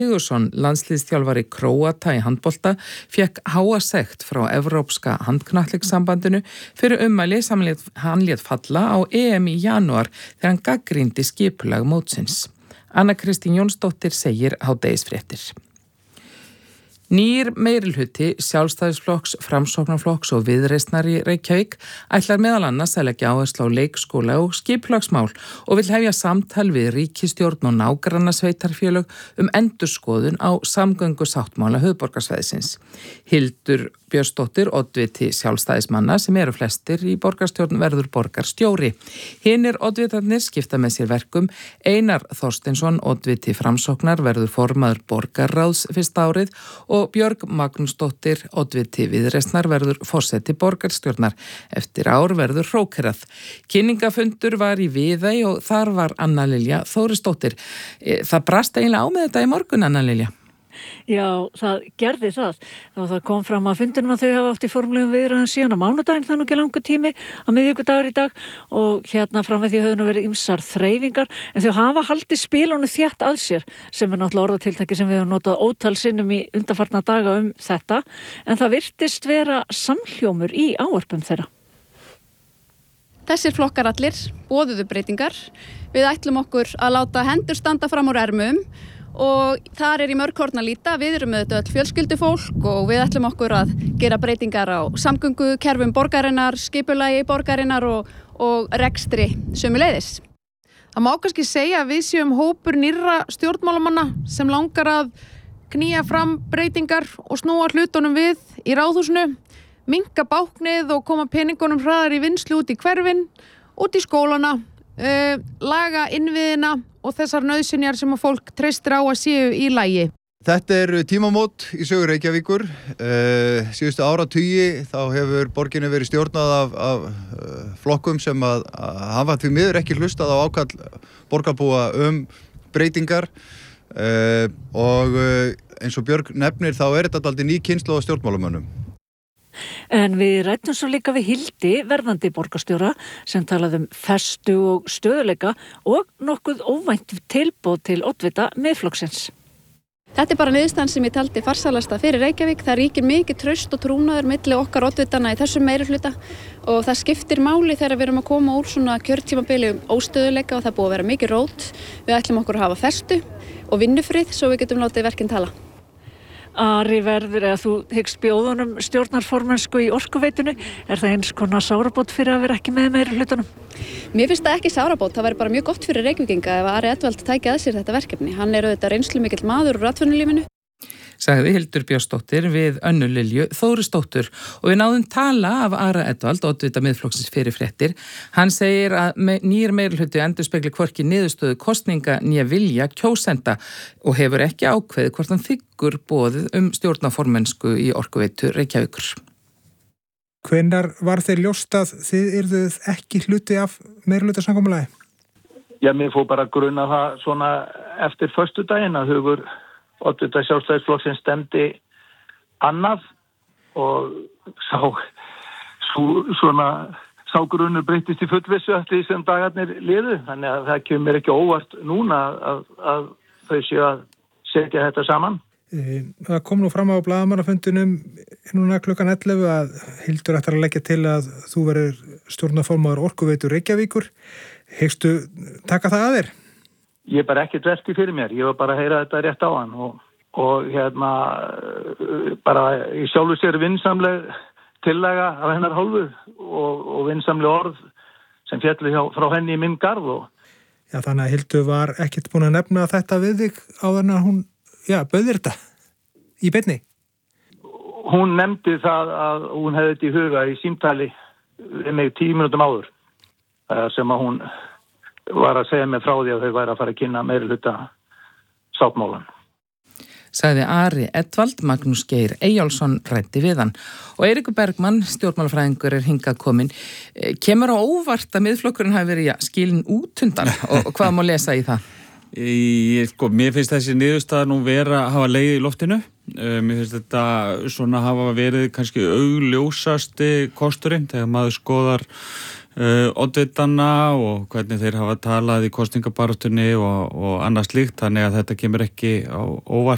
Sigurðsson, landsliðsþjálfari Króata í handbolta, fékk háa sekt frá Evrópska handknattleikssambandinu fyrir ummæli sem hann lét falla á EM í janúar þegar hann gagnrýndi skipulag mótsins. Anna Kristín Jónsdóttir segir hádegisfréttir. Nýr meirihluti Sjálfstæðisflokks, Framsóknarflokks og Viðreisnar í Reykjavík ætlar meðal annars að leggja áherslu á leikskóla og skipulagsmál og vill hefja samtal við ríkisstjórn og nágrannasveitarfélög endurskoðun á samgöngusáttmála höfuðborgarsvæðisins. Hildur Björnsdóttir, oddviti sjálfstæðismanna sem eru flestir í borgarstjórn verður borgarstjóri. Hinir oddvitarnir skipta með sér verkum. Einar Þorsteinsson, oddviti Framsóknar, verður formaður borgarráðs fyrsta árið og Björg Magnúsdóttir, oddviti Viðreisnar, verður forseti borgarstjórnar. Eftir ár verður hrókerað. Kynningafundur var í Viðey og þar var Anna Lilja Þórisdóttir. Það brast eiginlega á með þetta í morgun, Anna Lilja. Já, það gerði það. Það kom fram að fundinum að þau hafa átt í formulegum viðræðum síðan á mánudaginn, það er nú ekki langur tími, að miðvikudagur í dag og fram með því höfðu nú verið ýmsar þreifingar, en þau hafa haldið spilunum þétt að sér, sem er náttúrulega orðatiltæki sem við höfum notað ótal sinnum í undanfarna daga þetta, en það virtist vera samhljómur í ávarpum þeirra. Þessir flokkar allir boðuðu breytingar. Við ætlum okkur að láta hendur standa fram úr ermum og þar í mörg horn að líta. Við erum með öll fjölskyldufólk og við ætlum okkur að gera breytingar á samgöngukerfum borgarinnar, skipulagi borgarinnar og rekstri sömuleiðis. Það má kannski segja að við séum hópur nýrra stjórnmálamanna sem langar að knýja fram breytingar og snúa hlutunum við í ráðhúsinu, minnka báknið og koma peningunum hraðar í vinnslu út í hverfin, út í skólana, laga innviðina og þessar nauðsynjar sem að fólk treystir á að séu í lagi. Þetta er tímamót í sögu Reykjavíkur. Síðustu áratugi þá hefur borginni verið stjórnað af flokkum sem að hafa því miður ekki hlustað á ákall borgarbúa breytingar og eins og Björg nefnir þá er þetta dálítið ný kynslóð af stjórnmálamönnum. En við ræddum svo líka við Hildi, verðandi borgarstjóra, sem talaði festu og stöðuleika og nokkuð óvænt tilboð til oddvita Miðflokksins. Þetta er bara niðurstaðan sem ég taldi farsælasta fyrir Reykjavík. Það ríkir mikið traust og trúnaður milli okkar oddvitana í þessum meirihluta og það skiptir máli þegar við erum að koma úr svona kjörtímabili óstöðuleika og það búið að vera mikið rót. Við ætlum okkur að hafa festu og vinnufrið svo við getum látið verkin tala. Ari verður, eða þú hyggst bjóðunum stjórnarformennsku í Orkuveitunni, er það eins konar sárabót fyrir að vera ekki með meirihlutanum? Mér finnst það ekki sárabót, það væri bara mjög gott fyrir Reykvíkinga ef Ari Edvald tæki að sér þetta verkefni. Hann er auðvitað reynslumikil maður úr atvinnulífinu. Sagði Hildur Björnsdóttir við Önnu Lilju Þórisdóttur og við náðum tala af Ara Edvald, oddvita Miðflokksins fyrir fréttir. Hann segir að nýr meirihluti endurspegli hvorki niðurstöðu kosninga né vilja kjósenda og hefur ekki ákveðið hvort hann þiggur boðið stjórnarformennsku í Orkuveitu Reykjavíkur. Hvenær var þeir ljóst að þið yrðuð ekki hluti af meirihlutasamkomulagi? Já, mér fór bara að gruna það svona eftir föstudaginn að Hugur oddvita Sjálfstæðisflokksins stemdi annað og sá grunur breyttist í fullvissu eftir því sem dagarnir liðu. Þannig að það kemur ekki óvart núna að þau séu að setja þetta saman. Það kom nú fram á blaðamannafundinum núna klukkan 11 að Hildur ætlar að leggja til að þú verður stjórnarformaður Orkuveitu Reykjavíkur. Hyggstu taka það að þér? Ég bara ekkert velti fyrir mér, ég var bara að heyra þetta rétt á hann og bara í sjálfu sér vinsamleg tillaga af hennar hálfu og vinsamleg orð sem fjalli frá henni í minn garð. Já, þannig að Hildur var ekkert búin að nefna þetta við þig áður en að hún, bauðir þetta í beinni? Hún nefndi það að hún hefði þetta í huga í símtali við mig 10 mínútum áður sem að hún var að segja mig frá því að þau væri að fara að kynna meirihluta sáttmálan. Sagði Ari Edvald, Magnús Geir Eyjálsson ræddi við hann. Og Eiríkur Bergmann, stjórnmálafræðingur, er hingað kominn. Kemur á óvart að Miðflokkurinn hafi verið skilin út undan og hvað má lesa í það? Mér finnst þessi niðurstaða nú hafa legið í loftinu. Mér finnst þetta svona hafa verið kannski augljósasti kosturinn þegar maður skoðar oddvitana og hvernig þeir hafa talað í kosningabaráttunni og annað slíkt, þannig að þetta kemur ekki á óvart